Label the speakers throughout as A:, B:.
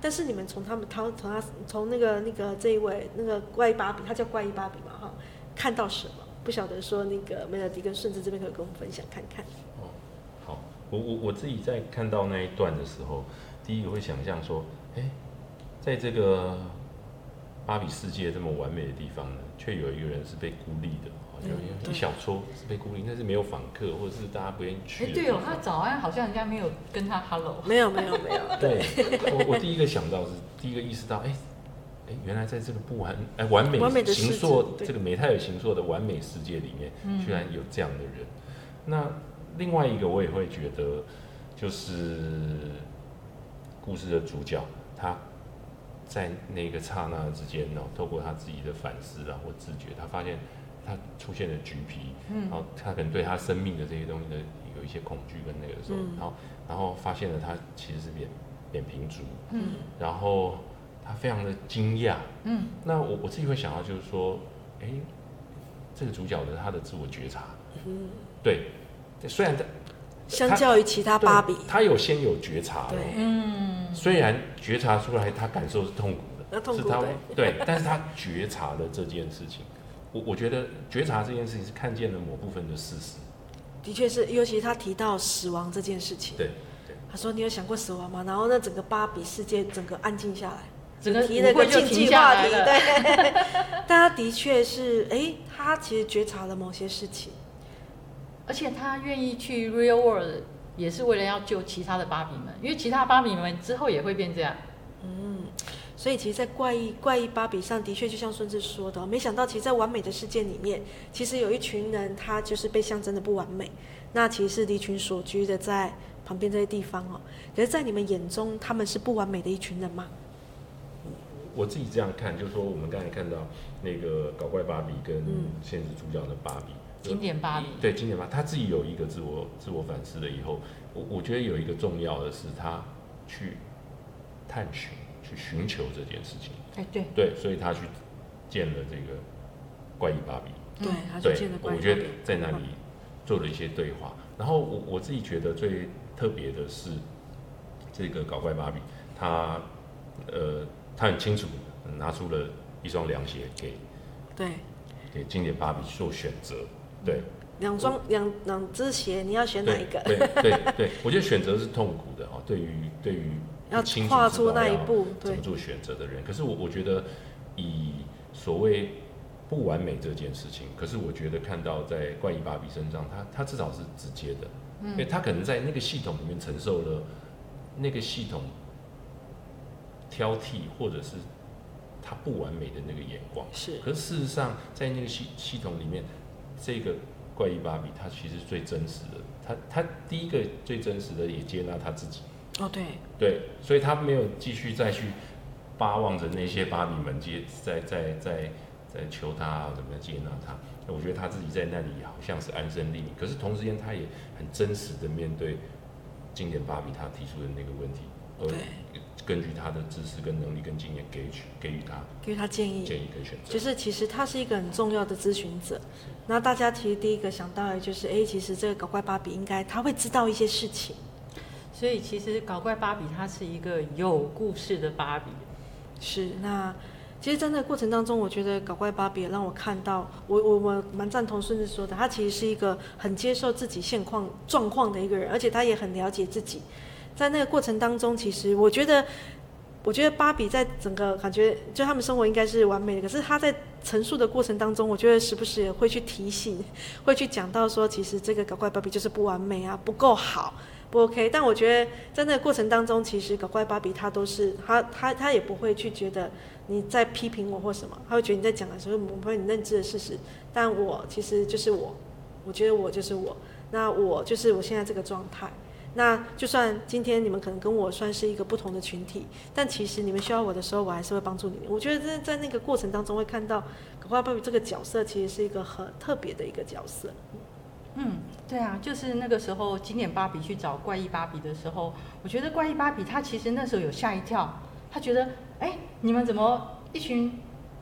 A: 但是你们从那个这一位那个怪异芭比，他叫怪异芭比嘛哈，看到什么？不晓得说那个梅尔迪跟顺治这边可以跟我们分享看看。
B: 哦，好，我自己在看到那一段的时候，第一个会想象说，在这个芭比世界这么完美的地方呢，却有一个人是被孤立的，有一小撮是被孤立，但是没有访客，或者是大家不愿意去的。
C: 对哦，他早安好像人家没有跟他 hello。
A: 没有。
B: 对，我第一个想到是，第一个意识到，原来在这个完美形塑这个美泰尔形塑的完美世界里面，居然有这样的人。那另外一个我也会觉得，就是故事的主角他在那个刹那之间透过他自己的反思或自觉，他发现他出现了橘皮，然后他可能对他生命的这些东西的有一些恐惧跟那个的时候，然后发现了他其实是扁平足，然后他非常的惊讶，那我自己会想到就是说，这个主角的他的自我觉察，对，虽然
A: 相较于其他芭比，
B: 他先有觉察了，虽然觉察出来他感受是痛苦的，是他对，但是他觉察了这件事情，我觉得觉察这件事情是看见了某部分的事实，
A: 的确是，尤其他提到死亡这件事情，
B: 对，
A: 他说你有想过死亡吗？然后那整个芭比世界整个安静下来。
C: 整个
A: 提了个禁忌话题，
C: 对，
A: 但他的确是，他其实觉察了某些事情，
C: 而且他愿意去 real world， 也是为了要救其他的芭比们，因为其他芭比们之后也会变这样。
A: 所以其实，在怪异芭比上的确就像顺治说的，没想到其实，在完美的世界里面，其实有一群人，他就是被象征的不完美，那其实是离群所居的，在旁边这些地方可是，在你们眼中，他们是不完美的一群人吗？
B: 我自己这样看，就是说我们刚才看到那个搞怪芭比跟现实主角的芭比，
C: 经典芭比，
B: 对，经典芭比，他自己有一个自我反思了以后，我觉得有一个重要的是他去探寻、去寻求这件事情。对，所以他去见了这个怪异芭比，
A: 对，他去见了怪异芭比。
B: 我觉得在那里做了一些对话，然后我自己觉得最特别的是这个搞怪芭比，他很清楚拿出了一双凉鞋给经典芭比做选择，对，
A: 两只鞋你要选哪一个？
B: 对，我觉得选择是痛苦的对于
A: 要跨出那一步，
B: 怎么做选择的人。可是我觉得以所谓不完美这件事情，可是我觉得看到在怪异芭比身上，他至少是直接的，因为他可能在那个系统里面承受了那个系统挑剔或者是他不完美的那个眼光，可是事实上在那个系统里面，这个怪异芭比他其实最真实的，他第一个最真实的也接纳他自己。对，所以他没有继续再去巴望着那些芭比们在求他怎么接纳他。我觉得他自己在那里好像是安身立命，可是同时间他也很真实的面对经典芭比他提出的那个问题，根据他的知识跟能力跟经验给予他建议跟选择。
A: 就是其实他是一个很重要的咨询者。那大家其实第一个想到的就是，其实这个搞怪芭比应该他会知道一些事情。
C: 所以其实搞怪芭比它是一个有故事的芭比。
A: 是，那其实在那个过程当中，我觉得搞怪芭比也让我看到，我蛮赞同顺治说的，他其实是一个很接受自己现况状况的一个人，而且他也很了解自己。在那个过程当中，其实我觉得芭比在整个感觉，就他们生活应该是完美的，可是他在陈述的过程当中，我觉得时不时也会去提醒，会去讲到说，其实这个搞怪芭比就是不完美啊，不够好，不 OK。但我觉得在那个过程当中，其实搞怪芭比他都是他也不会去觉得你在批评我或什么，他会觉得你在讲的时候我会你认知的事实，但我其实就是我觉得我就是我，那我就是我现在这个状态。那就算今天你们可能跟我算是一个不同的群体，但其实你们需要我的时候，我还是会帮助你们。我觉得在那个过程当中会看到搞怪芭比这个角色其实是一个很特别的一个角色。
C: 对啊，就是那个时候经典芭比去找怪异芭比的时候，我觉得怪异芭比他其实那时候有吓一跳，他觉得你们怎么一群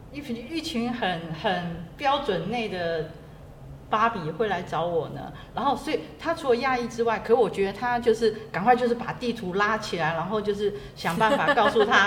C: 很标准内的芭比会来找我呢？然后所以他除了讶异之外，可我觉得他就是赶快就是把地图拉起来，然后就是想办法告诉他